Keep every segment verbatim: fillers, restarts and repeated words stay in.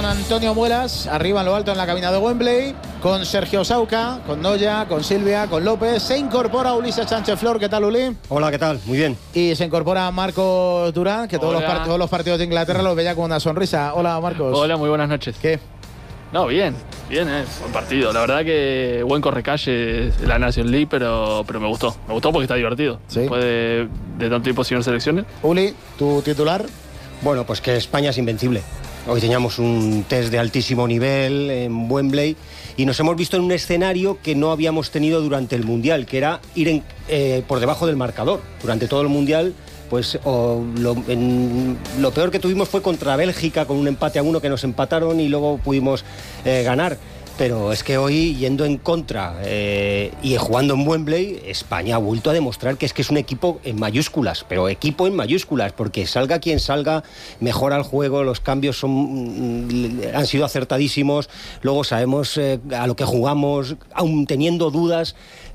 con Antonio Muelas, arriba en lo alto en la cabina de Wembley, con Sergio Sauca, con Noya, con Silvia, con López. Se incorpora Ulises Sánchez Flor. ¿Qué tal, Uli? Hola, ¿qué tal? Muy bien. Y se incorpora Marcos Durán, que todos los, part- todos los partidos de Inglaterra los veía con una sonrisa. Hola, Marcos. Hola, muy buenas noches. ¿Qué? No, bien, bien, es eh, buen partido. La verdad que buen correcalle la National League, pero, pero me gustó. Me gustó porque está divertido. ¿Sí? Después de, de tanto tiempo sin selecciones. Uli, ¿tu titular? Bueno, pues que España es invencible. Hoy teníamos un test de altísimo nivel en Wembley y nos hemos visto en un escenario que no habíamos tenido durante el Mundial, que era ir en, eh, por debajo del marcador. Durante todo el Mundial, pues oh, lo, en, lo peor que tuvimos fue contra Bélgica, con un empate a uno que nos empataron y luego pudimos eh, ganar. Pero es que hoy, yendo en contra eh, y jugando en Wembley, España ha vuelto a demostrar que es que es un equipo en mayúsculas, pero equipo en mayúsculas, porque salga quien salga, mejora el juego, los cambios son, han sido acertadísimos, luego sabemos eh, a lo que jugamos, aún teniendo dudas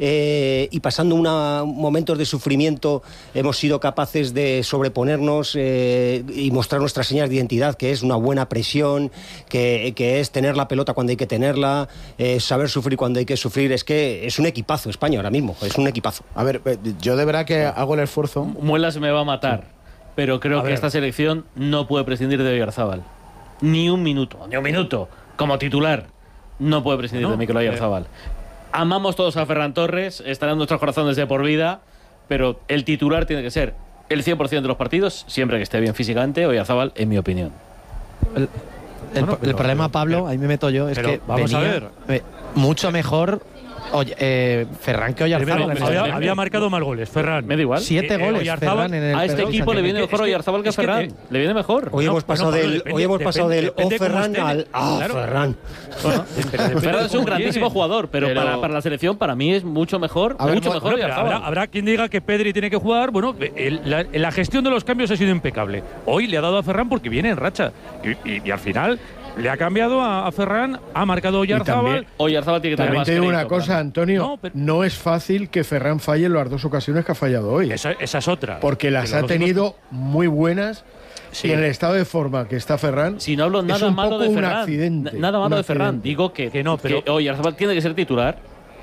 eh, y pasando una, momentos de sufrimiento, hemos sido capaces de sobreponernos eh, y mostrar nuestras señas de identidad, que es una buena presión, que, que es tener la pelota cuando hay que tenerla, Eh, saber sufrir cuando hay que sufrir. Es que es un equipazo España ahora mismo, es un equipazo. A ver, yo de verdad que hago el esfuerzo. Muelas me va a matar, pero creo A que ver. esta selección no puede prescindir de Oyarzábal. Ni un minuto, ni un minuto. Como titular, no puede prescindir No, de Mikel Oyarzábal. Amamos todos a Ferran Torres, estará en nuestros corazones de por vida, pero el titular tiene que ser el cien por ciento de los partidos, siempre que esté bien físicamente, Oyarzábal, en mi opinión. El, el, Bueno, pero- el problema, Pablo, pero- ahí me meto yo, es pero que vamos a venía, ver. eh, mucho mejor oye, eh, Ferran que Oyarzábal. Primero, en el había, Sevilla. había marcado más goles, Ferran. Me da igual. Siete Eh, eh, goles, Oyarzábal- Ferran, en el A este Pedro, equipo o sea, le que- viene es mejor que- Oyarzábal que es que Ferran. te- Le viene mejor. Hoy No, hemos pasado bueno, del, depende- hoy hemos pasado depende- del depende oh cómo Ferran estén. al ah Claro. Ferran. Bueno, pero depende Ferran de es un cómo grandísimo lleguen. jugador, pero, Pero- para, para la selección, para mí es mucho mejor, A ver, mucho bueno, mejor Bueno, pero Oyarzábal. habrá, habrá quien diga que Pedri tiene que jugar. Bueno, el- la, la gestión de los cambios ha sido impecable. Hoy le ha dado a Ferran porque viene en racha. Y, y- y al final le ha cambiado a, a Ferran, ha marcado Oyarzábal. también- Oyarzábal tiene que tener También más te digo crédito, una cosa, claro. Antonio. No, No, pero- es fácil que Ferran falle en las dos ocasiones que ha fallado hoy. Esa, esa es otra. Porque las Que ha los dos- tenido muy buenas. Sí. Y en el estado de forma que está Ferran. Si no hablo es nada un malo poco de un Ferran, accidente, na- nada un malo de Ferran. accidente. Digo que, Que no, pero- que Oyarzábal tiene que ser titular.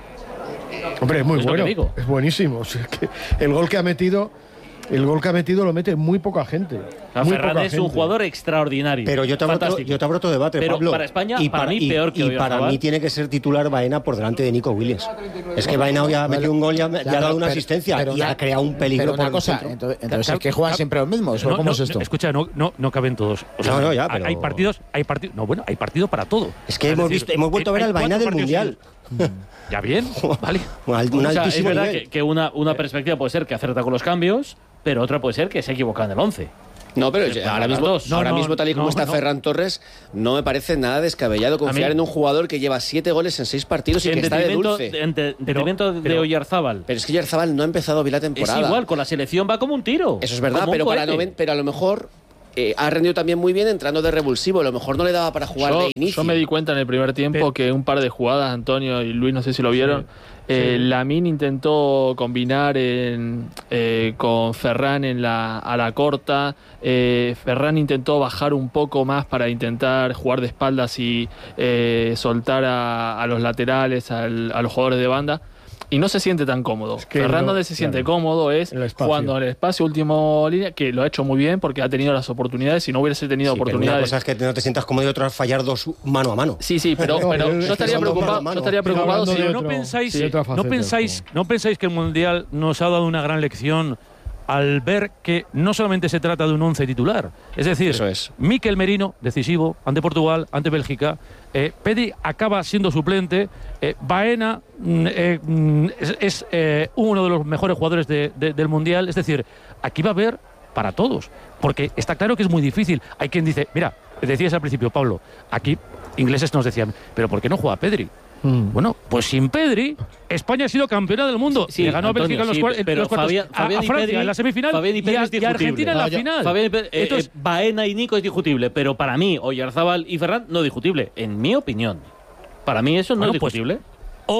Hombre, es muy es lo que bueno. digo. Es buenísimo. O sea, que el gol que ha metido, el gol que ha metido lo mete muy poca gente. O sea, muy Ferran poca es un gente. jugador extraordinario. Pero yo te abro otro, Fantástico. yo te abro otro debate, Pero Pablo. para España, para mí, y- peor que y para Oyarzábal. mí tiene que ser titular Baena por delante de Nico Williams. Es que Baena hoy ha metido un gol y ha, y ha Claro, dado una pero- asistencia pero y una- ha creado un peligro Pero por una el cosa, centro. entonces, entonces Claro, es que juegan claro. siempre los mismos. ¿o No, ¿Cómo no, es esto? Escucha, no, no, no caben todos. O sea, No, no, ya, hay- pero- hay partidos, hay partidos. No, bueno, hay partido para todo. Es que hemos decir, visto- hemos vuelto a ver hay al Baena cuatro del partidos Mundial. seguidos. Ya bien, vale. Un al- un O sea, es altísimo verdad nivel. que, que una, una perspectiva puede ser que acierta con los cambios, pero otra puede ser que se ha equivocado en el once. No, pero Pues ahora para mismo, las dos. ahora No, no, mismo tal y como no, está no. Ferran Torres, no me parece nada descabellado confiar mí- en un jugador que lleva siete goles en seis partidos y En que está de detrimento, dulce. en de- detrimento de pero- Oyarzábal. Pero es que Yarzabal no ha empezado bien la Es temporada. igual, con la selección va como un tiro. Eso es verdad, como un pero, para cohete. noven- pero a lo mejor eh, ha rendido también muy bien entrando de revulsivo. A lo mejor no le daba para jugar Yo, de inicio. yo me di cuenta en el primer tiempo Pero- que un par de jugadas, Antonio y Luis, no sé si lo vieron, eh, Lamine intentó combinar en, eh, con Ferran en la, a la corta, eh, Ferran intentó bajar un poco más para intentar jugar de espaldas y eh, soltar a, a los laterales, al- a los jugadores de banda. Y no se siente tan cómodo. que Ferran no- donde se siente claro, cómodo es en el espacio. jugando en el espacio, último línea, que lo ha hecho muy bien porque ha tenido las oportunidades. Si no hubiese tenido Sí, pero una oportunidades. cosa es que no te sientas cómodo y otra es fallar dos mano a mano. Sí, sí, pero, No, pero es yo que estaría son dos preocupado, mano a yo estaría mano. preocupado Hablando si de no otro- pensáis, de otra no faceta, pensáis, como- no pensáis que el Mundial nos ha dado una gran lección al ver que no solamente se trata de un once titular. Es decir, Eso es. Mikel Merino, decisivo, ante Portugal, ante Bélgica. Eh, Pedri acaba siendo suplente. Eh, Baena mm, eh, mm, es, es, eh, uno de los mejores jugadores de- de- del Mundial. Es decir, aquí va a haber para todos. Porque está claro que es muy difícil. Hay quien dice, mira, decías al principio, Pablo, aquí ingleses nos decían, pero ¿por qué no juega Pedri? Mm. Bueno, pues sin Pedri, España ha sido campeona del mundo. Sí, Le ganó Antonio, a Bélgica en los, sí, cuar- en pero los cuartos, Fabián- a- Fabián a y Francia Pedri- en la semifinal Fabián y y, Pedri a, es y a Argentina en la discutible. No, final. Fabián y Pedri- eh, Entonces, eh, Baena y Nico es discutible, pero para mí, Oyarzábal y Ferran no discutible, en mi opinión. Para mí eso no Bueno, es pues, discutible. hoy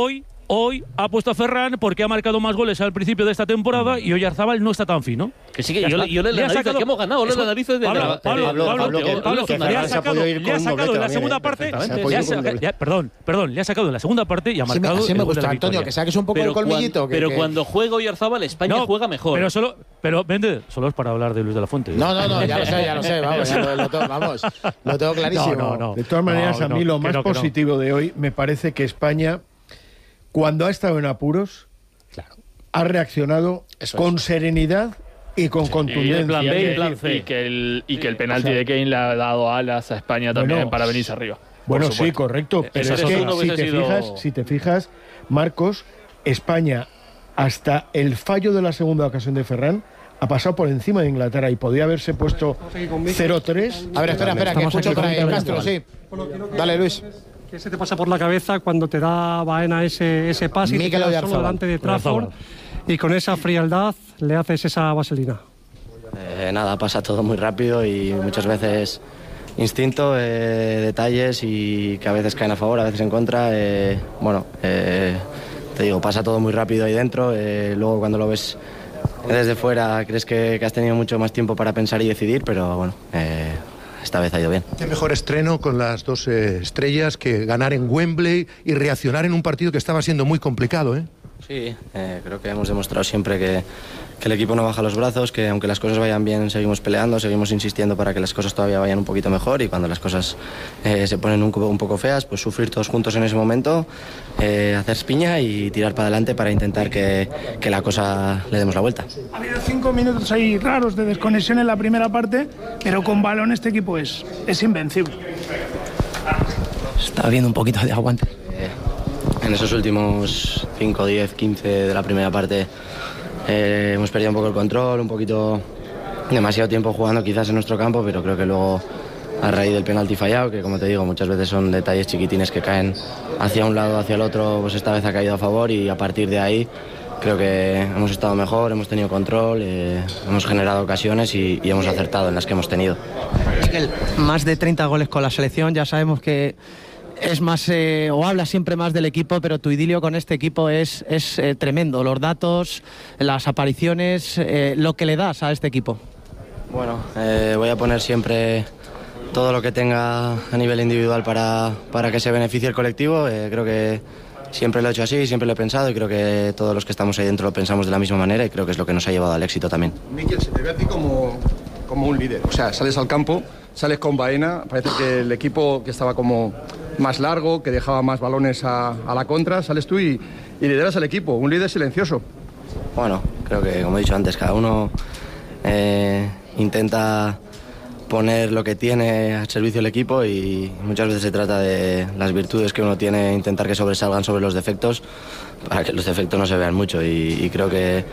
hoy ha puesto a Ferran porque ha marcado más goles al principio de esta temporada y Oyarzabal no está tan fino. Que sí, que yo, yo le analizo, que hemos ganado, le analizo de Pablo, Pablo, Pablo, Pablo, que, Pablo, que le ha sacado, le ha sacado en la segunda parte, le ha saca, le ha, perdón, perdón, le ha sacado en la segunda parte y ha marcado. Sí me, sí me gusta, Antonio, que saques un poco pero el colmillito. Cuando, que, pero que... cuando juega Oyarzabal, España no, juega mejor. Pero solo, pero vende, solo es para hablar de Luis de la Fuente. No, no, no, ya lo sé, ya lo sé, vamos, ya lo, lo, tengo, vamos, lo tengo clarísimo. No, no, no. De todas maneras, no, a mí no, lo más no, positivo no. de hoy me parece que España, cuando ha estado en apuros, claro, ha reaccionado Eso con es. serenidad y con sí, contundencia. Y, plan B, y, plan C. y que el, y que el penalti o sea, de Kane le ha dado alas a España también bueno, para venirse arriba. Bueno, sí, correcto. Pero es, es que si te, sido... fijas, si te fijas, Marcos, España, hasta el fallo de la segunda ocasión de Ferran, ha pasado por encima de Inglaterra y podía haberse puesto cero tres. A ver, espera, espera, que escucho por ahí, Castro, sí. Dale, Luis. ¿Qué se te pasa por la cabeza cuando te da Baena ese, ese pase y te quedas solo delante de Trafford y con esa frialdad le haces esa vaselina? Eh, nada, pasa todo muy rápido y muchas veces instinto, eh, detalles y que a veces caen a favor, a veces en contra. Eh, bueno, eh, te digo, pasa todo muy rápido ahí dentro. Eh, luego cuando lo ves desde fuera crees que, que has tenido mucho más tiempo para pensar y decidir, pero bueno... Eh, esta vez ha ido bien. Qué mejor estreno con las dos eh, estrellas que ganar en Wembley y reaccionar en un partido que estaba siendo muy complicado, ¿eh? Sí, eh, creo que hemos demostrado siempre que, que el equipo no baja los brazos, que aunque las cosas vayan bien seguimos peleando, seguimos insistiendo para que las cosas todavía vayan un poquito mejor y cuando las cosas eh, se ponen un, un poco feas, pues sufrir todos juntos en ese momento, eh, hacer piña y tirar para adelante para intentar que, que la cosa le demos la vuelta. Ha habido cinco minutos ahí raros de desconexión en la primera parte, pero con balón este equipo es, es invencible. Está habiendo un poquito de aguante. Eh, en esos últimos cinco, diez, quince de la primera parte eh, hemos perdido un poco el control, un poquito demasiado tiempo jugando quizás en nuestro campo, pero creo que luego a raíz del penalti fallado, que como te digo muchas veces son detalles chiquitines que caen hacia un lado, hacia el otro, pues esta vez ha caído a favor y a partir de ahí creo que hemos estado mejor, hemos tenido control, eh, hemos generado ocasiones y, y hemos acertado en las que hemos tenido. Más de treinta goles con la selección, ya sabemos que es más, eh, o habla siempre más del equipo, pero tu idilio con este equipo es, es eh, tremendo. Los datos, las apariciones, eh, lo que le das a este equipo. Bueno, eh, voy a poner siempre todo lo que tenga a nivel individual para, para que se beneficie el colectivo. Eh, creo que siempre lo he hecho así, siempre lo he pensado y creo que todos los que estamos ahí dentro lo pensamos de la misma manera y creo que es lo que nos ha llevado al éxito también. Mikel, se te ve a ti como, como un líder. O sea, sales al campo, sales con Baena, parece que el equipo que estaba como más largo, que dejaba más balones a, a la contra, sales tú y, y lideras al equipo, un líder silencioso. Bueno, creo que como he dicho antes, cada uno eh, intenta poner lo que tiene al servicio del equipo y muchas veces se trata de las virtudes que uno tiene, intentar que sobresalgan sobre los defectos para que los defectos no se vean mucho y, y creo que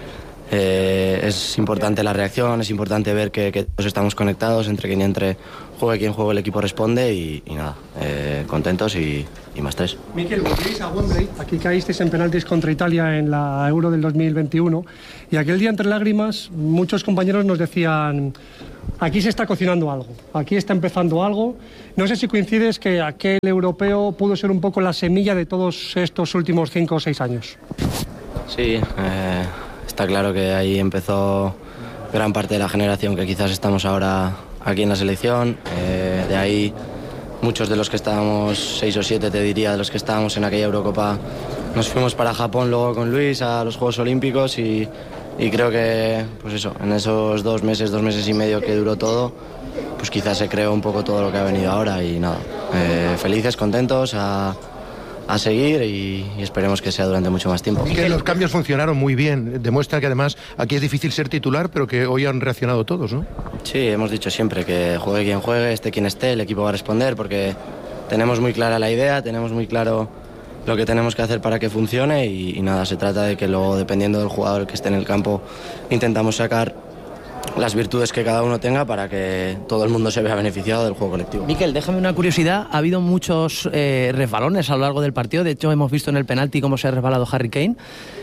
eh, es importante la reacción, es importante ver que, que todos estamos conectados, entre quien entre juegue quien juegue el equipo responde y, y nada, eh, contentos y, y más tres. Mikel, volvéis a Wembley, aquí caísteis en penaltis contra Italia en la Euro del dos mil veintiuno y aquel día entre lágrimas muchos compañeros nos decían: aquí se está cocinando algo, aquí está empezando algo. No sé si coincides que aquel europeo pudo ser un poco la semilla de todos estos últimos cinco o seis años. Sí, eh, está claro que ahí empezó gran parte de la generación que quizás estamos ahora aquí en la selección. Eh, de ahí muchos de los que estábamos, seis o siete te diría, de los que estábamos en aquella Eurocopa, nos fuimos para Japón luego con Luis a los Juegos Olímpicos y Y creo que, pues eso, en esos dos meses, dos meses y medio que duró todo, pues quizás se creó un poco todo lo que ha venido ahora y nada, eh, felices, contentos, a, a seguir y, y esperemos que sea durante mucho más tiempo. Y que los cambios funcionaron muy bien, demuestra que además aquí es difícil ser titular, pero que hoy han reaccionado todos, ¿no? Sí, hemos dicho siempre que juegue quien juegue, esté quien esté, el equipo va a responder porque tenemos muy clara la idea, tenemos muy claro lo que tenemos que hacer para que funcione y, y nada, se trata de que luego, dependiendo del jugador que esté en el campo, intentamos sacar las virtudes que cada uno tenga para que todo el mundo se vea beneficiado del juego colectivo. Mikel, déjame una curiosidad, ha habido muchos eh, resbalones a lo largo del partido, de hecho hemos visto en el penalti cómo se ha resbalado Harry Kane.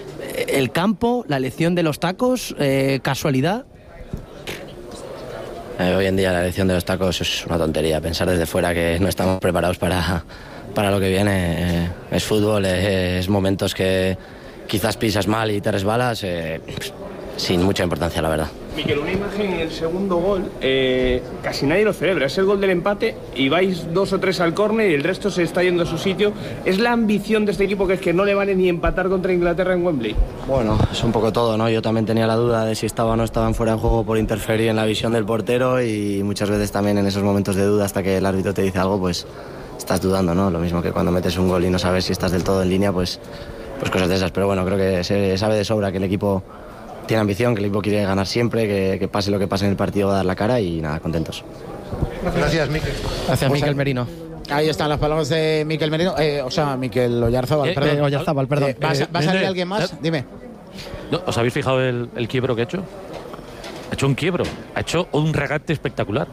El campo, la elección de los tacos, eh, casualidad. Eh, hoy en día la elección de los tacos es una tontería, pensar desde fuera que no estamos preparados para... para lo que viene. Eh, es fútbol, eh, es momentos que quizás pisas mal y te resbalas, eh, sin mucha importancia, la verdad. Miquel, una imagen en el segundo gol, eh, casi nadie lo celebra, es el gol del empate y vais dos o tres al córner y el resto se está yendo a su sitio. ¿Es la ambición de este equipo que es que no le vale ni empatar contra Inglaterra en Wembley? Bueno, es un poco todo, ¿no? Yo también tenía la duda de si estaba o no estaba en fuera de juego por interferir en la visión del portero y muchas veces también en esos momentos de duda hasta que el árbitro te dice algo, pues estás dudando, ¿no? Lo mismo que cuando metes un gol y no sabes si estás del todo en línea, pues, pues cosas de esas. Pero bueno, creo que se sabe de sobra que el equipo tiene ambición, que el equipo quiere ganar siempre, que, que pase lo que pase en el partido va a dar la cara y nada, contentos. Gracias, Miquel. Gracias, Miquel Merino. Ahí están las palabras de Miquel Merino, eh, o sea, Miquel Oyarzábal, Eh, perdón. eh, Oyarzábal, perdón. Eh, ¿va, a- Eh, va a salir eh, alguien más? eh, Dime. ¿No? ¿Os habéis fijado el, el quiebro que ha hecho? Ha hecho un quiebro, ha hecho un regate espectacular.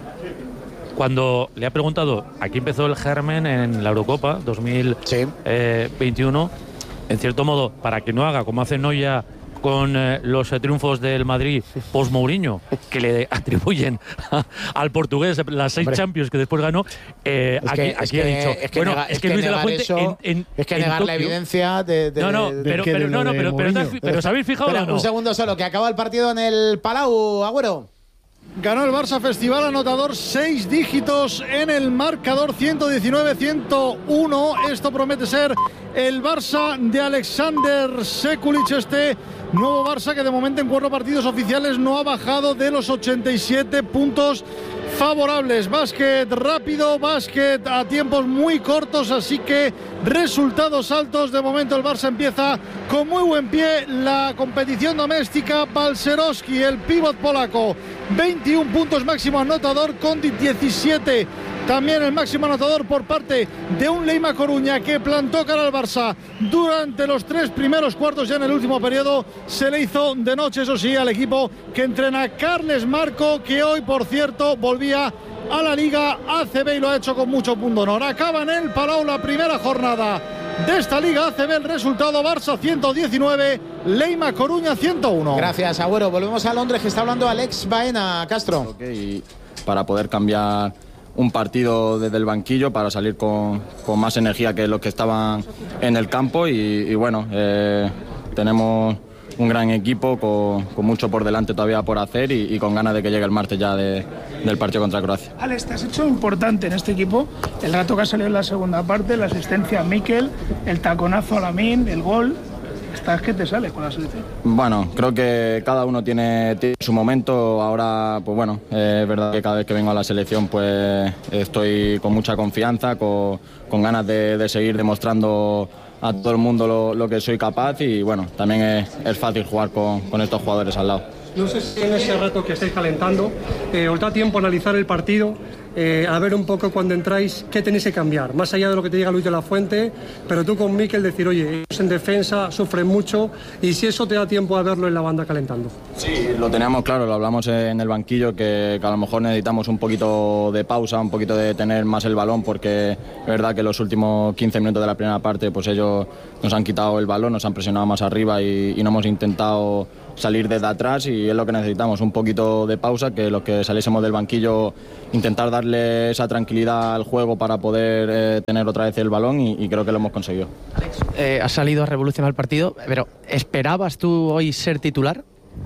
Cuando le ha preguntado, aquí empezó el germen en la Eurocopa dos mil veintiuno, en cierto modo, para que no haga como hace Noya con eh, los eh, triunfos del Madrid post-Mourinho, que le atribuyen a- al portugués las seis Hombre. Champions que después ganó, eh, Es aquí, que- es aquí que- ha dicho, es que bueno, nega- es que Luis de la negar Fuente eso- en, en- es que en negar la Tokio- evidencia de, de- No, no, de- pero, que pero, de no, lo no, de pero, pero, te has- Mourinho. pero ¿os habéis fijado Espera, o no? un segundo solo, que acaba el partido en el Palau, Agüero. Ganó el Barça Festival anotador, seis dígitos en el marcador, ciento diecinueve a ciento uno. Esto promete ser el Barça de Alexander Sekulic, este nuevo Barça que de momento en cuatro partidos oficiales no ha bajado de los ochenta y siete puntos favorables. Básquet rápido, básquet a tiempos muy cortos, así que resultados altos. De momento el Barça empieza con muy buen pie la competición doméstica. Balcerowski, el pívot polaco, veintiún puntos máximo anotador con diecisiete. También el máximo anotador por parte de un Leima Coruña que plantó cara al Barça durante los tres primeros cuartos. Ya en el último periodo se le hizo de noche, eso sí, al equipo que entrena Carles Marco, que hoy, por cierto, volvía a la Liga A C B y lo ha hecho con mucho punto honor. Acaba en el Palau la primera jornada de esta Liga A C B. El resultado: Barça ciento diecinueve, Leima Coruña ciento uno. Gracias, Agüero. Volvemos a Londres, que está hablando Alex Baena. Castro. Y para poder cambiar un partido desde el banquillo para salir con, con más energía que los que estaban en el campo y, y bueno, eh, tenemos un gran equipo con, con mucho por delante todavía por hacer y, y con ganas de que llegue el martes ya de, del partido contra Croacia. Alex, te has hecho importante en este equipo el rato que ha salido en la segunda parte, la asistencia a Miquel, el taconazo a Lamine, el gol. Estás que te sale con la selección. Bueno, creo que cada uno tiene, tiene su momento. Ahora, pues bueno, eh, es verdad que cada vez que vengo a la selección pues estoy con mucha confianza, con, con ganas de, de seguir demostrando a todo el mundo lo, lo que soy capaz y bueno, también es, es fácil jugar con, con estos jugadores al lado. No sé si en ese rato que estáis calentando eh, os da tiempo a analizar el partido, eh, a ver un poco cuando entráis qué tenéis que cambiar, más allá de lo que te diga Luis de la Fuente, pero tú con Miquel decir, oye, ellos en defensa sufren mucho y si eso te da tiempo a verlo en la banda calentando. Sí, lo teníamos claro, lo hablamos en el banquillo, que, que a lo mejor necesitamos un poquito de pausa, un poquito de tener más el balón, porque es verdad que los últimos quince minutos de la primera parte pues ellos nos han quitado el balón, nos han presionado más arriba y, y no hemos intentado salir desde atrás y es lo que necesitamos, un poquito de pausa, que los que saliésemos del banquillo intentar darle esa tranquilidad al juego para poder eh, tener otra vez el balón y, y creo que lo hemos conseguido. Eh, has salido a revolucionar el partido, pero ¿esperabas tú hoy ser titular?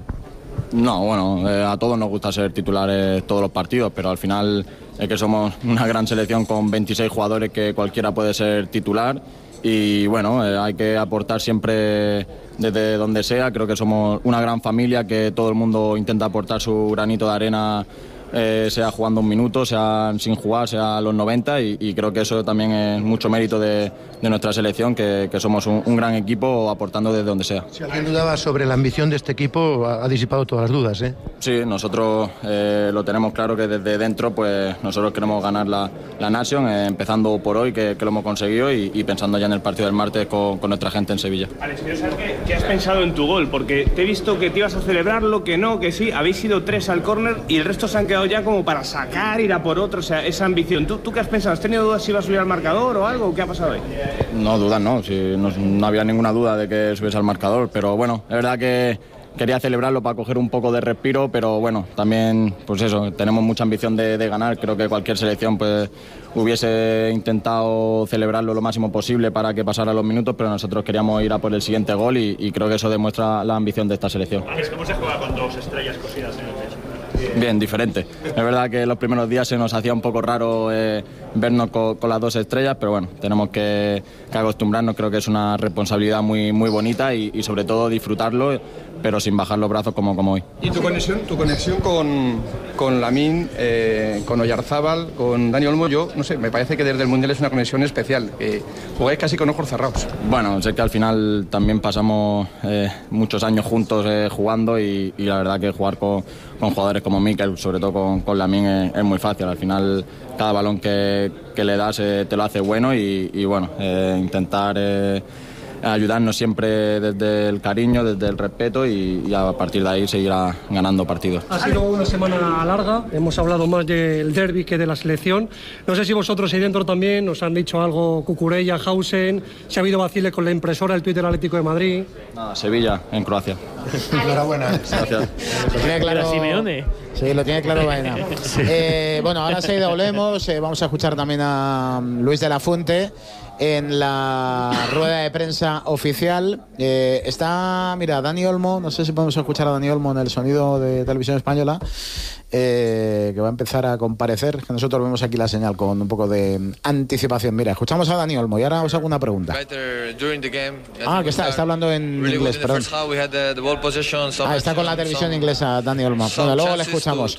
No, bueno, eh, a todos nos gusta ser titulares todos los partidos, pero al final es que somos una gran selección con veintiséis jugadores que cualquiera puede ser titular y bueno, eh, hay que aportar siempre desde donde sea. Creo que somos una gran familia, que todo el mundo intenta aportar su granito de arena, eh, sea jugando un minuto, sea sin jugar, sea a los noventa y, y creo que eso también es mucho mérito de, de nuestra selección, que, que somos un, un gran equipo aportando desde donde sea. Si alguien dudaba sobre la ambición de este equipo, ha, ha disipado todas las dudas, ¿eh? Sí, nosotros eh, lo tenemos claro que desde dentro pues nosotros queremos ganar la, la Nation, eh, empezando por hoy que, que lo hemos conseguido y, y pensando ya en el partido del martes con, con nuestra gente en Sevilla. Alex, quiero saber qué, qué has pensado en tu gol, porque te he visto que te ibas a celebrarlo, que no, que sí, habéis ido tres al córner y el resto se han quedado ya como para sacar, ir a por otro, o sea, esa ambición. ¿Tú, tú qué has pensado? ¿Has tenido dudas si ibas a subir al marcador o algo? ¿Qué ha pasado hoy? No, dudas no, sí, no, no había ninguna duda de que subiese al marcador, pero bueno, es verdad que quería celebrarlo para coger un poco de respiro, pero bueno, también pues eso, tenemos mucha ambición de, de ganar. Creo que cualquier selección pues hubiese intentado celebrarlo lo máximo posible para que pasara los minutos, pero nosotros queríamos ir a por el siguiente gol y, y creo que eso demuestra la ambición de esta selección. ¿Cómo se juega con dos estrellas cosidas en el pecho? Bien, diferente. Es verdad que los primeros días se nos hacía un poco raro eh, vernos con, con las dos estrellas, pero bueno, tenemos que, que acostumbrarnos. Creo que es una responsabilidad muy, muy bonita y, y sobre todo disfrutarlo, pero sin bajar los brazos como, como hoy. ¿Y tu conexión, tu conexión con, con Lamine, eh, con Oyarzábal, con Dani Olmo? Yo, no sé, me parece que desde el Mundial es una conexión especial. Eh, jugáis casi con ojos cerrados. Bueno, sé que al final también pasamos eh, muchos años juntos eh, jugando y, y la verdad que jugar con, con jugadores como Mikel, sobre todo con, con Lamine, es, es muy fácil. Al final cada balón que, que le das eh, te lo hace bueno y, y bueno, eh, intentar... Eh, ayudarnos siempre desde el cariño, desde el respeto y, y a partir de ahí seguirá ganando partidos. Ha sido una semana larga, hemos hablado más del derbi que de la selección. No sé si vosotros ahí dentro también os han dicho algo, Cucurella, Hausen, si ha habido vaciles con la impresora, el Twitter Atlético de Madrid. Nada, Sevilla, en Croacia. Enhorabuena. Gracias. Lo tiene claro Simeone. Sí, lo tiene claro Baena. Sí. Eh, bueno, ahora se volvemos, eh, vamos a escuchar también a Luis de la Fuente en la rueda de prensa oficial. Eh, está, mira, Dani Olmo, no sé si podemos escuchar a Dani Olmo en el sonido de Televisión Española, eh, que va a empezar a comparecer, que nosotros vemos aquí la señal con un poco de anticipación. Mira, escuchamos a Dani Olmo y ahora os hago una pregunta. Ah, que está, está hablando en inglés, perdón. Ah, está con la televisión inglesa Dani Olmo. Bueno, luego le escuchamos.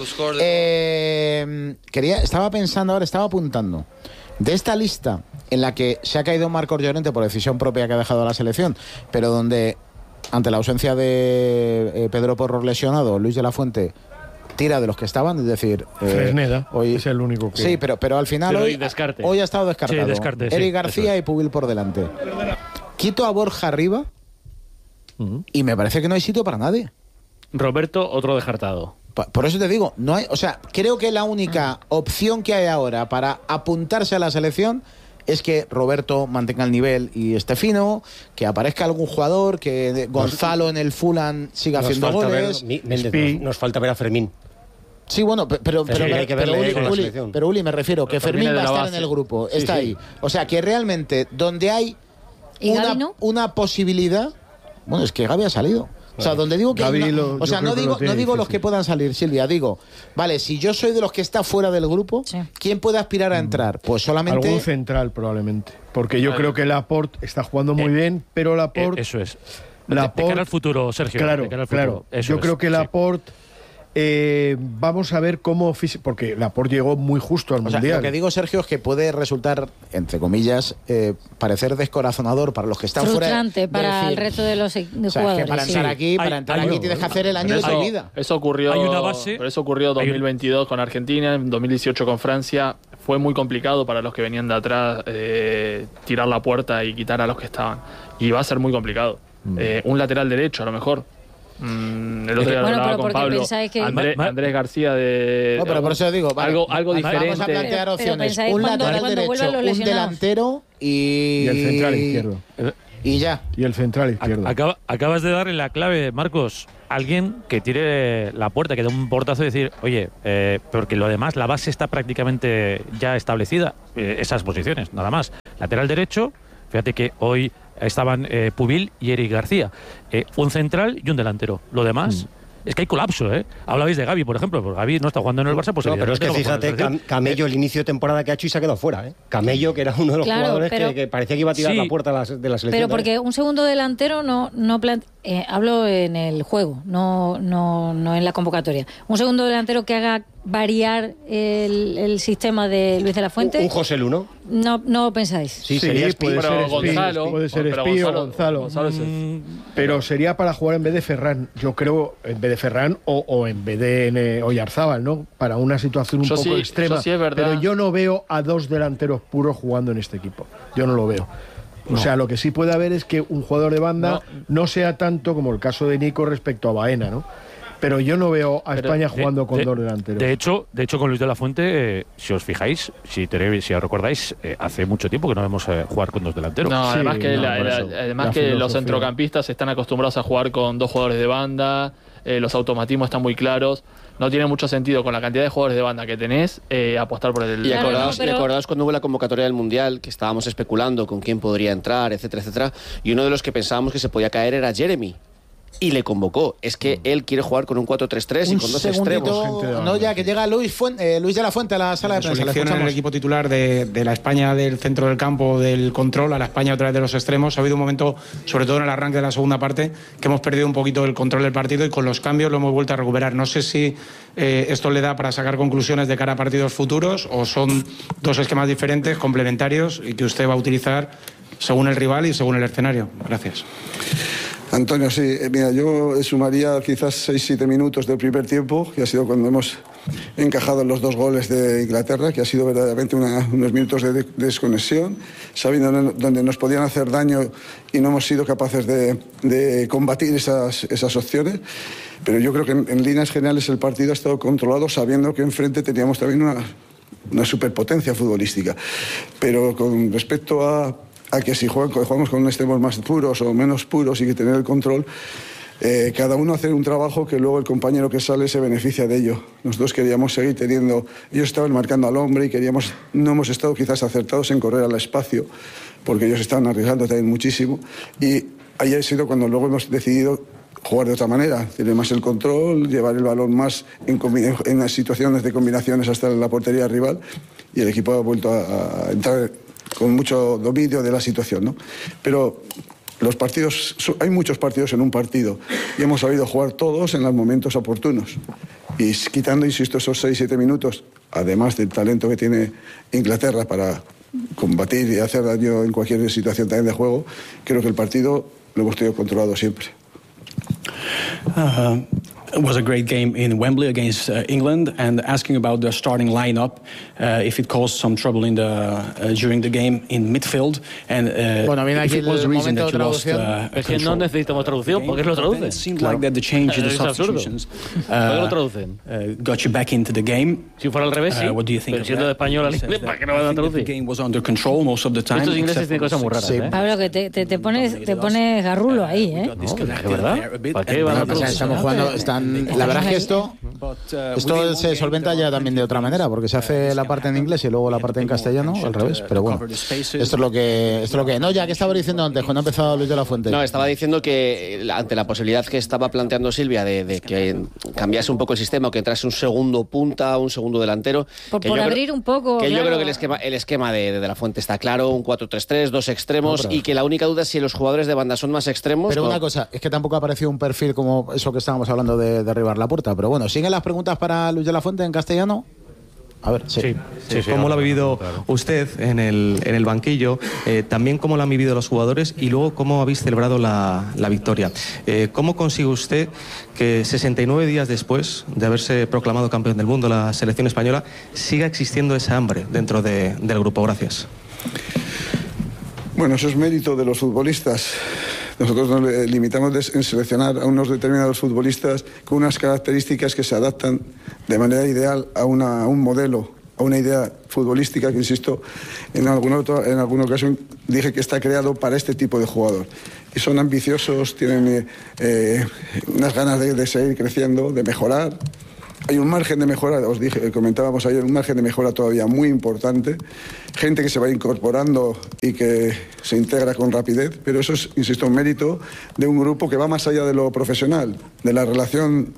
Eh, quería, estaba pensando ahora, estaba apuntando. De esta lista en la que se ha caído Marcos Llorente por decisión propia que ha dejado la selección, pero donde ante la ausencia de eh, Pedro Porro lesionado, Luis de la Fuente tira de los que estaban, es decir, eh, Fresneda hoy es el único que... Sí, pero, pero al final pero hoy, descarte. hoy ha estado descartado. Sí, descarte, Eric sí, García es. y Pubil por delante. Quito a Borja arriba uh-huh. y me parece que no hay sitio para nadie. Roberto, otro descartado. Por eso te digo, no hay, o sea, creo que la única opción que hay ahora para apuntarse a la selección es que Roberto mantenga el nivel y esté fino, que aparezca algún jugador, que Gonzalo en el Fulham siga nos haciendo goles. Ver, Méndez, nos, nos falta ver a Fermín. Sí, bueno, pero, pero, pero, hay que pero, verle Uli, Uli, pero Uli, me refiero, que Fermín, Fermín va a estar base. En el grupo, sí, está sí. ahí. O sea, que realmente donde hay una, no? una posibilidad, bueno, es que Gavi ha salido. O sea, donde digo que Gavi una, lo, o sea, no digo, no digo los que puedan salir, Silvia, digo, vale, si yo soy de los que está fuera del grupo, sí. ¿quién puede aspirar a entrar? Pues solamente algún central probablemente, porque yo vale. creo que Laporte está jugando muy eh, bien, pero Laporte eh, eso es. Laporte, de cara al futuro, Sergio. Claro, de cara al claro. futuro. Eso yo es, creo que Laporte Eh, vamos a ver cómo... Porque Laporte llegó muy justo al o Mundial. Sea, lo que digo, Sergio, es que puede resultar, entre comillas, eh, parecer descorazonador para los que están frustrante fuera. para el resto de los de o sea, jugadores. Que para entrar sí. aquí, para entrar hay, aquí hay, tienes que hacer el año de tu vida. Eso ocurrió, hay una base, pero eso ocurrió en dos mil veintidós con Argentina, en dos mil dieciocho con Francia. Fue muy complicado para los que venían de atrás eh, tirar la puerta y quitar a los que estaban. Y va a ser muy complicado. Mm. Eh, un lateral derecho, a lo mejor. Mm, el otro día bueno, hablaba con Pablo que... Andrés, Andrés García de no, pero por eso digo vale, algo, algo diferente. Vamos a plantear opciones, pero un cuando, lateral cuando derecho, un delantero y... y el central izquierdo y ya y el central izquierdo. Acaba, acabas de darle la clave, Marcos, alguien que tire la puerta, que dé un portazo y decir, oye, eh, porque lo demás, la base está prácticamente ya establecida, eh, esas posiciones, nada más. Lateral derecho, fíjate que hoy estaban eh, Pubil y Eric García. Eh, un central y un delantero. Lo demás... Mm. Es que hay colapso, ¿eh? Hablabais de Gavi, por ejemplo, porque Gavi no está jugando en el Barça, pues no, pero es que fíjate, Cam Camello, el inicio de temporada que ha hecho y se ha quedado fuera, ¿eh? Camello, que era uno de los claro, jugadores pero, que, que parecía que iba a tirar sí, la puerta de la, de la selección. Pero porque un segundo delantero no, no plante... eh, hablo en el juego, no, no, no en la convocatoria. Un segundo delantero que haga variar el, el sistema de Luis de la Fuente. Un, un José Luno. No, no pensáis. Sí, sí sería Espí, puede, ser Gonzalo, puede ser Espí o Gonzalo. Gonzalo mm, pero sería para jugar en vez de Ferran, yo creo, en vez de Ferran o, o en vez de Oyarzábal, ¿no? Para una situación un yo poco sí, extrema. Sí es pero yo no veo a dos delanteros puros jugando en este equipo. Yo no lo veo. O no. sea, lo que sí puede haber es que un jugador de banda no. no sea tanto como el caso de Nico respecto a Baena, ¿no? pero yo no veo a Pero, España eh, jugando con de, dos delanteros. De hecho, de hecho, con Luis de la Fuente, eh, si os fijáis, si, tenéis, si os recordáis, eh, hace mucho tiempo que no vemos eh, jugar con dos delanteros. No, además Sí, que, no, la- por la- eso. además La que los filosofía. centrocampistas están acostumbrados a jugar con dos jugadores de banda, eh, los automatismos están muy claros. No tiene mucho sentido con la cantidad de jugadores de banda que tenés eh, apostar por el... Y acordaos, y acordaos cuando hubo la convocatoria del Mundial, que estábamos especulando con quién podría entrar, etcétera, etcétera, y uno de los que pensábamos que se podía caer era Jeremy. Y le convocó. Es que él quiere jugar con un cuatro tres tres y Un con dos segundito, extremos. no, ya que llega Luis, Fuente, eh, Luis de la Fuente a la sala de prensa. Le Selección en el escuchamos. equipo titular de, de la España del centro del campo, del control, a la España otra vez de los extremos. Ha habido un momento, sobre todo en el arranque de la segunda parte, que hemos perdido un poquito el control del partido y con los cambios lo hemos vuelto a recuperar. No sé si eh, esto le da para sacar conclusiones de cara a partidos futuros o son dos esquemas diferentes, complementarios y que usted va a utilizar según el rival y según el escenario. Gracias. Antonio, sí, eh, mira, yo sumaría quizás seis siete minutos del primer tiempo, que ha sido cuando hemos encajado los dos goles de Inglaterra, que ha sido verdaderamente una- unos minutos de, de desconexión, sabiendo no- dónde nos podían hacer daño y no hemos sido capaces de, de combatir esas, esas opciones. Pero yo creo que en, en líneas generales el partido ha estado controlado sabiendo que enfrente teníamos también una, una superpotencia futbolística. Pero con respecto a a que si juegan, jugamos con extremos más puros o menos puros y que tener el control, eh, cada uno hacer un trabajo que luego el compañero que sale se beneficia de ello. Nosotros queríamos seguir teniendo, ellos estaban marcando al hombre y queríamos, no hemos estado quizás acertados en correr al espacio, porque ellos estaban arriesgando también muchísimo, y ahí ha sido cuando luego hemos decidido jugar de otra manera, tener más el control, llevar el balón más en, combi- en las situaciones de combinaciones hasta la portería rival, y el equipo ha vuelto a, a entrar con mucho dominio de la situación, ¿no? Pero los partidos, hay muchos partidos en un partido y hemos sabido jugar todos en los momentos oportunos. Y quitando, insisto, esos seis siete minutos, además del talento que tiene Inglaterra para combatir y hacer daño en cualquier situación también de juego, creo que el partido lo hemos tenido controlado siempre. Uh, it was a great game in Wembley against uh, England, and asking about the starting lineup, uh, if it caused some trouble in the uh, during the game in midfield, and uh, Bueno, viene if aquí it was the el reason momento de that you lost traducción. uh, Es que no control. necesitamos traducción, ¿por qué lo traducen? It seemed like that the change in the Es absurdo. substitutions ¿Por qué lo traducen? uh, got you back into the game. Si fuera al revés, sí. Uh, what do you think Pero of siendo that? de español al He says inglés, that ¿para qué no van a I think that traducir? the game was under control most of the time. Estos ingleses except tienen for cosas the muy six- raras, ¿eh? Pablo, que te, te, te pones, te pones garrulo ahí, ¿eh? No, ¿De verdad? ¿Para qué van a O sea, estamos jugando, están, la verdad es que esto, esto se solventa ya también de otra manera, porque se hace la parte en inglés y luego la parte en castellano, al revés, pero bueno, esto es lo que, esto es lo que, no, ya que estaba diciendo antes, cuando ha empezado Luis de la Fuente. No, estaba diciendo que eh, ante la posibilidad que estaba planteando Silvia de, de que cambiase un poco el sistema o que entrase un segundo punta, un segundo delantero. Por, que por yo creo- abrir un poco. Que yo claro. creo que el esquema, el esquema de, de, de la Fuente está claro, un cuatro tres tres, dos extremos, No, pero- y que la única duda es si los jugadores de banda son más extremos. Pero o- una cosa, es que tampoco ha aparecido un perfil como eso que estábamos hablando de derribar la puerta. Pero bueno, ¿siguen las preguntas para Luis de la Fuente en castellano? A ver, sí. Sí, ¿Cómo lo ha vivido usted en el, en el banquillo? Eh, también cómo lo han vivido los jugadores y luego cómo habéis celebrado la, la victoria. Eh, ¿Cómo consigue usted que sesenta y nueve días después de haberse proclamado campeón del mundo la selección española siga existiendo esa hambre dentro de- del grupo? Gracias. Bueno, eso es mérito de los futbolistas. Nosotros nos eh, limitamos de- en seleccionar a unos determinados futbolistas con unas características que se adaptan de manera ideal a, una, a un modelo, a una idea futbolística que, insisto, en, algún otro, en alguna ocasión dije que está creado para este tipo de jugador. Y son ambiciosos, tienen eh, eh, unas ganas de, de seguir creciendo, de mejorar. Hay un margen de mejora, os dije, comentábamos ayer, un margen de mejora todavía muy importante. Gente que se va incorporando y que se integra con rapidez, pero eso es, insisto, un mérito de un grupo que va más allá de lo profesional, de la relación,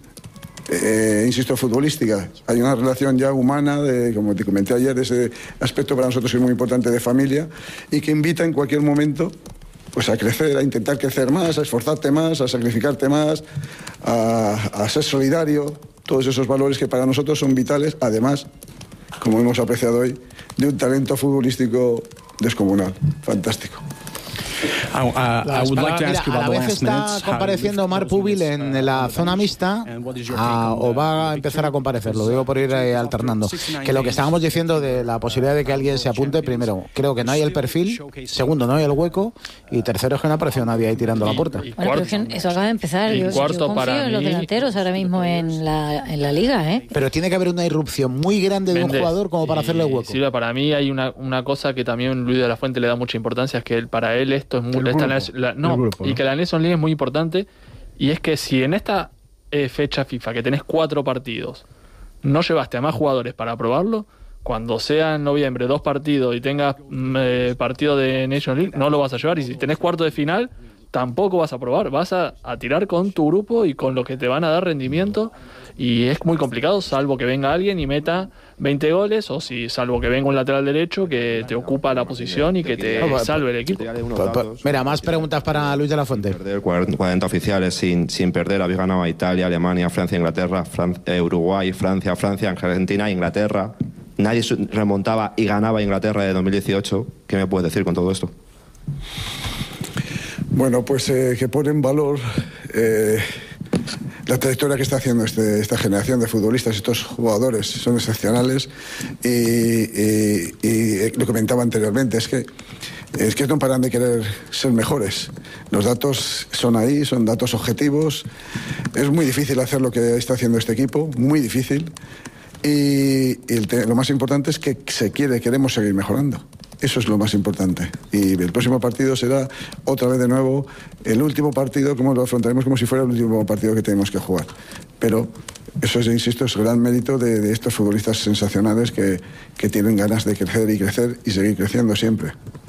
eh, insisto, futbolística. Hay una relación ya humana, de, como te comenté ayer, de ese aspecto para nosotros es muy importante de familia y que invita en cualquier momento pues a crecer, a intentar crecer más, a esforzarte más, a sacrificarte más, a, a ser solidario. Todos esos valores que para nosotros son vitales, además, como hemos apreciado hoy, de un talento futbolístico descomunal, fantástico. I, uh, I would like to ask you Mira, a about la the vez last está minutes. compareciendo Marc Pubil en la zona mixta a- o va a empezar a comparecer, lo digo por ir eh, alternando. Que lo que estábamos diciendo de la posibilidad de que alguien se apunte, primero, creo que no hay el perfil, segundo, no hay el hueco y tercero es que no apareció nadie ahí tirando la puerta. Bueno, pero es que eso acaba de empezar. y Yo, cuarto yo confío para en los mí- delanteros ahora mismo en la, en la liga, ¿eh? Pero tiene que haber una irrupción muy grande de un Méndez, jugador como para hacerle hueco. Silva, para mí hay una, una cosa que también Luis de la Fuente le da mucha importancia, es que él, para él esto es muy... El esta- grupo, la- no, el grupo, y ¿no? que la Nations League es muy importante, y es que si en esta eh, fecha FIFA, que tenés cuatro partidos, no llevaste a más jugadores para probarlo, cuando sea en noviembre dos partidos y tengas mm, eh, partido de Nations League, no lo vas a llevar, y si tenés cuarto de final, tampoco vas a probar, vas a, a tirar con tu grupo y con lo que te van a dar rendimiento, y es muy complicado, salvo que venga alguien y meta veinte goles, o si salvo que venga un lateral derecho que te ocupa la posición y que te salve el equipo. Mira, más preguntas para Luis de la Fuente. Perder cuarenta oficiales sin, sin perder, había ganado a Italia, Alemania, Francia, Inglaterra, Fran- eh, Uruguay, Francia, Francia, Argentina, Inglaterra. Nadie su- remontaba y ganaba Inglaterra de dos mil dieciocho. ¿Qué me puedes decir con todo esto? Bueno, pues eh, que pone en valor eh, la trayectoria que está haciendo este- esta generación de futbolistas. Estos jugadores son excepcionales y, y- y lo que comentaba anteriormente es que es que no paran de querer ser mejores. Los datos son ahí, son datos objetivos. Es muy difícil hacer lo que está haciendo este equipo, muy difícil. Y, y el te- lo más importante es que se quiere, queremos seguir mejorando. Eso es lo más importante. Y el próximo partido será otra vez de nuevo el último partido, como lo afrontaremos como si fuera el último partido que tenemos que jugar. Pero eso es, insisto, es gran mérito de, de estos futbolistas sensacionales que, que tienen ganas de crecer y crecer y seguir creciendo siempre.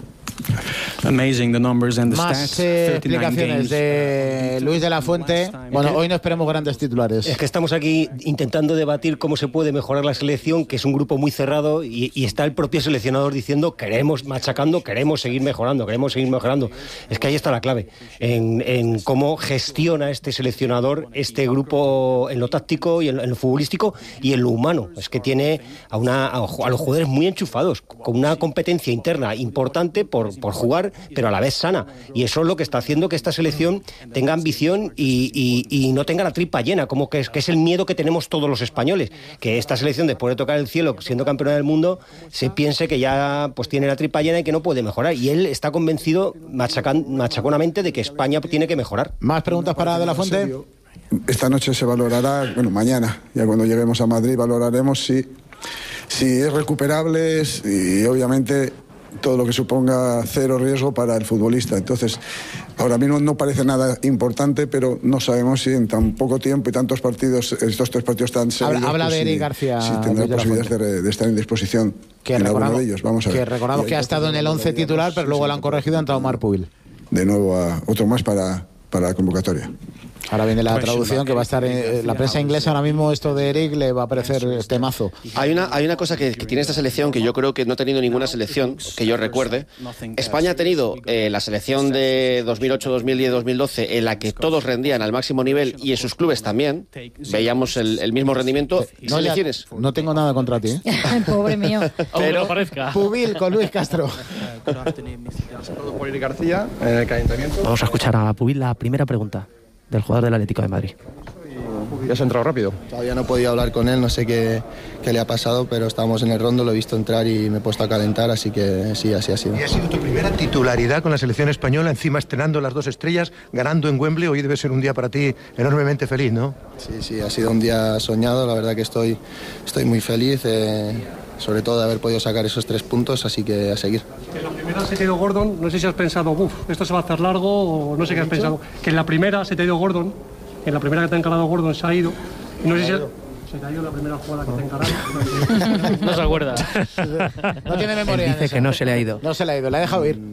Amazing the numbers and the Más stats. eh, thirty-nine explicaciones games. de Luis de la Fuente. Bueno, hoy no esperemos grandes titulares. Es que estamos aquí intentando debatir cómo se puede mejorar la selección, que es un grupo muy cerrado, y, y está el propio seleccionador diciendo queremos, machacando, queremos seguir mejorando, queremos seguir mejorando. Es que ahí está la clave, en, en cómo gestiona este seleccionador este grupo en lo táctico y en, en lo futbolístico y en lo humano. Es que tiene a, una, a, a los jugadores muy enchufados, con una competencia interna importante por, por jugar, pero a la vez sana. Y eso es lo que está haciendo que esta selección tenga ambición y, y, y no tenga la tripa llena, como que es, que es el miedo que tenemos todos los españoles, que esta selección, después de tocar el cielo siendo campeona del mundo, se piense que ya pues tiene la tripa llena y que no puede mejorar. Y él está convencido machacan, machaconamente de que España tiene que mejorar. ¿Más preguntas para De la Fuente? Esta noche se valorará, bueno, mañana, ya cuando lleguemos a Madrid, valoraremos si, si es recuperable y obviamente todo lo que suponga cero riesgo para el futbolista. Entonces, ahora mismo no parece nada importante, pero no sabemos si en tan poco tiempo y tantos partidos, estos tres partidos tan serios, Habla, habla pues de si- Eric García. si tendrá Luis de la posibilidades Fuente. de, de estar en disposición Que en alguno recordamos, de ellos. Vamos a ver. que recordamos que ha estado en el once titular, pero luego lo han corregido, ha entrado Marc Pubil. De nuevo a otro más para, para la convocatoria. Ahora viene la traducción que va a estar en la prensa inglesa. Ahora mismo esto de Eric le va a parecer temazo. Hay una, hay una cosa que, que tiene esta selección que yo creo que no ha tenido ninguna selección que yo recuerde. España ha tenido eh, la selección de dos mil ocho, dos mil diez, dos mil doce en la que todos rendían al máximo nivel y en sus clubes también. Veíamos el, el mismo rendimiento. No, ya- Selecciones. no tengo nada contra ti, ¿eh? Ay, pobre mío. Pero Pubil con Luis Castro. Por Eric García en el calentamiento. Vamos a escuchar a Pubil la primera pregunta del jugador del Atlético de Madrid. Ya has entrado rápido. Todavía no he podido hablar con él, no sé qué, qué le ha pasado, pero estábamos en el rondo, lo he visto entrar y me he puesto a calentar, así que sí, así ha sido. Y ha sido tu primera titularidad con la selección española, encima estrenando las dos estrellas, ganando en Wembley. Hoy debe ser un día para ti enormemente feliz, ¿no? Sí, sí, ha sido un día soñado, la verdad que estoy, estoy muy feliz, eh, sobre todo de haber podido sacar esos tres puntos, así que a seguir. En la primera se te ha ido Gordon, no sé si has pensado, uff, esto se va a hacer largo o no sé qué has pensado. Que en la primera se te ha ido Gordon, en la primera que te ha encarado Gordon se ha ido. Y no sé si se te ha ido la primera jugada que te ha encarado. No se acuerda. No tiene memoria. Él dice en eso. que no se le ha ido. No se le ha ido, la ha dejado ir.